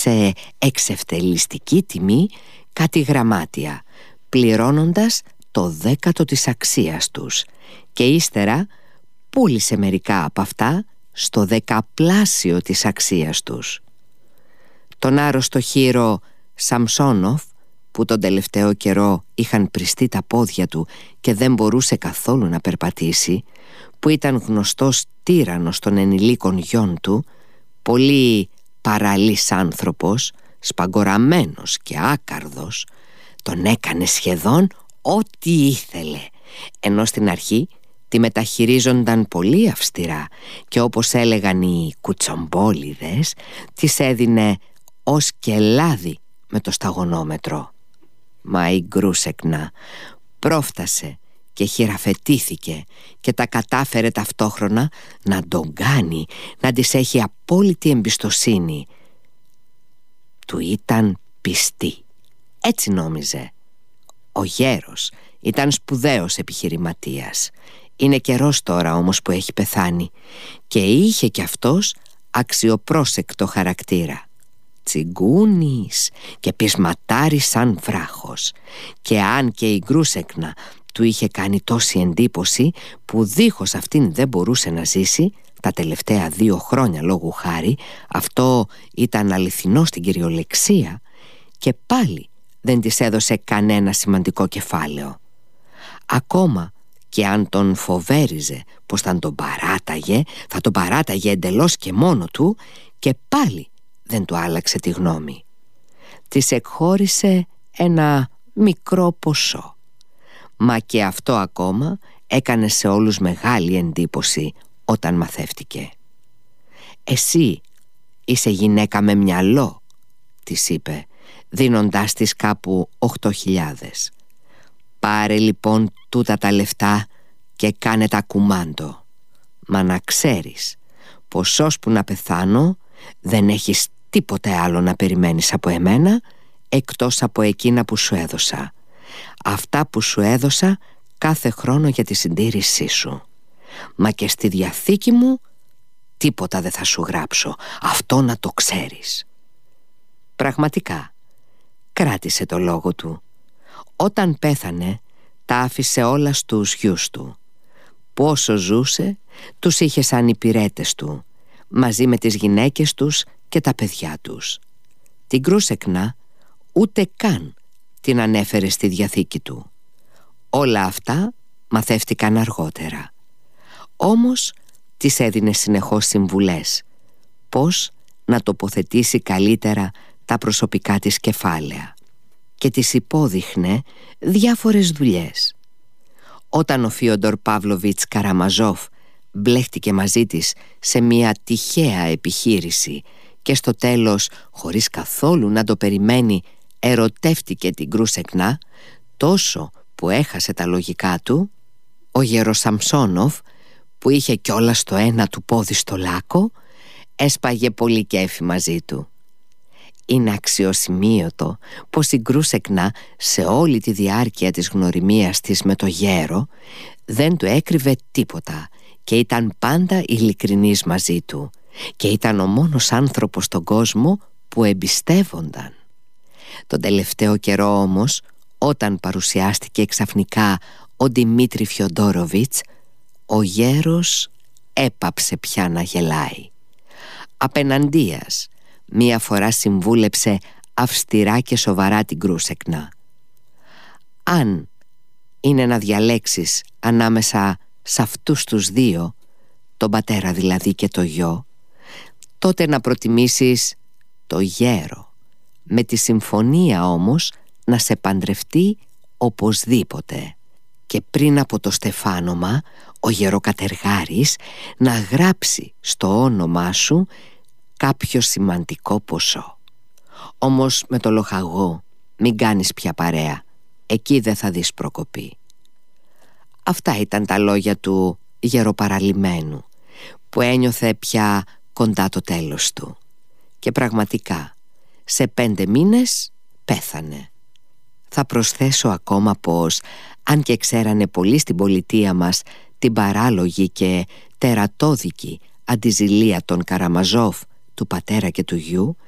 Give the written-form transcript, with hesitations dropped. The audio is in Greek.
σε εξευτελιστική τιμή κάτι γραμμάτια, πληρώνοντας το 10ο της αξίας τους, και ύστερα πούλησε μερικά από αυτά στο 10πλάσιο της αξίας τους. Τον άρρωστο χήρο Σαμσόνοφ, που τον τελευταίο καιρό είχαν πριστεί τα πόδια του και δεν μπορούσε καθόλου να περπατήσει, που ήταν γνωστός τύραννος των ενηλίκων γιών του, πολύ παραλής άνθρωπος, σπαγκοραμένος και άκαρδος, τον έκανε σχεδόν ό,τι ήθελε, ενώ στην αρχή τη μεταχειρίζονταν πολύ αυστηρά και, όπως έλεγαν οι κουτσομπόλιδες, της έδινε ως και λάδι με το σταγονόμετρο. Μα η Γκρούσεκνα πρόφτασε και χειραφετήθηκε και τα κατάφερε ταυτόχρονα να τον κάνει να της έχει απόλυτη εμπιστοσύνη. Του ήταν πιστή, έτσι νόμιζε. Ο γέρος ήταν σπουδαίος επιχειρηματίας. Είναι καιρός τώρα όμως που έχει πεθάνει, και είχε κι αυτός αξιοπρόσεκτο χαρακτήρα. Τσιγκούνης και πεισματάρης σαν βράχος, και αν και η Γκρούσεκνα του είχε κάνει τόση εντύπωση που δίχως αυτήν δεν μπορούσε να ζήσει τα τελευταία 2 χρόνια λόγου χάρη, αυτό ήταν αληθινό στην κυριολεξία, και πάλι δεν της έδωσε κανένα σημαντικό κεφάλαιο. Ακόμα και αν τον φοβέριζε πως θα τον παράταγε εντελώς και μόνο του, και πάλι δεν του άλλαξε τη γνώμη. Της εκχώρησε ένα μικρό ποσό, μα και αυτό ακόμα έκανε σε όλους μεγάλη εντύπωση όταν μαθεύτηκε. «Εσύ είσαι γυναίκα με μυαλό», της είπε, δίνοντάς της κάπου 8.000. «Πάρε λοιπόν τούτα τα λεφτά και κάνε τα κουμάντο. Μα να ξέρεις πως ώσπου να πεθάνω δεν έχεις τίποτε άλλο να περιμένεις από εμένα εκτός από εκείνα που σου έδωσα. Αυτά που σου έδωσα κάθε χρόνο για τη συντήρησή σου. Μα και στη διαθήκη μου τίποτα δεν θα σου γράψω, αυτό να το ξέρεις». Πραγματικά κράτησε το λόγο του. Όταν πέθανε τα άφησε όλα στους γιους του. Πόσο ζούσε τους είχε σαν υπηρέτες του, μαζί με τις γυναίκες τους και τα παιδιά τους. Την Γκρούσεκνα ούτε καν την ανέφερε στη διαθήκη του. Όλα αυτά μαθεύτηκαν αργότερα. Όμως της έδινε συνεχώς συμβουλές πώς να τοποθετήσει καλύτερα τα προσωπικά της κεφάλαια, και της υπόδειχνε διάφορες δουλειές. Όταν ο Φίοντορ Παύλοβιτς Καραμαζόφ μπλέχτηκε μαζί της σε μια τυχαία επιχείρηση και στο τέλος, χωρίς καθόλου να το περιμένει, ερωτεύτηκε την Γκρούσεκνα τόσο που έχασε τα λογικά του, ο Γεροσαμσόνοφ, που είχε κιόλας το ένα του πόδι στο λάκκο, έσπαγε πολύ κέφι μαζί του. Είναι αξιοσημείωτο πως η Γκρούσεκνα σε όλη τη διάρκεια της γνωριμίας της με το γέρο δεν του έκρυβε τίποτα και ήταν πάντα ειλικρινής μαζί του, και ήταν ο μόνος άνθρωπος στον κόσμο που εμπιστεύονταν. Τον τελευταίο καιρό όμως, όταν παρουσιάστηκε ξαφνικά ο Δημήτρη Φιοντόροβιτς, ο γέρος έπαψε πια να γελάει. Απεναντίας, μία φορά συμβούλεψε αυστηρά και σοβαρά την Γκρούσεκνα. «Αν είναι να διαλέξεις ανάμεσα σε αυτούς τους δύο, τον πατέρα δηλαδή και το γιο, τότε να προτιμήσεις το γέρο, με τη συμφωνία όμως να σε παντρευτεί οπωσδήποτε, και πριν από το στεφάνομα ο γεροκατεργάρης να γράψει στο όνομά σου κάποιο σημαντικό ποσό. Όμως με το λοχαγό μην κάνεις πια παρέα, εκεί δεν θα δεις προκοπή». Αυτά ήταν τα λόγια του γεροπαραλυμμένου, που ένιωθε πια κοντά το τέλος του, και πραγματικά σε 5 μήνες πέθανε. Θα προσθέσω ακόμα πως, αν και ξέρανε πολλοί στην πολιτεία μας την παράλογη και τερατώδικη αντιζηλία των Καραμαζόφ, του πατέρα και του γιου,